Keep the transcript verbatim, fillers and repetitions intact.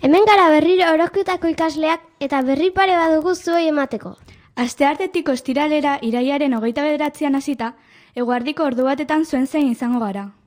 Hemen gara berriro Orozketako ikasleak eta berri pare badugu zuei emateko. Asteartetik ostiralera irailaren hogeita bederatzian hasita, eguerdiko ordu batetan zuen zein izango gara.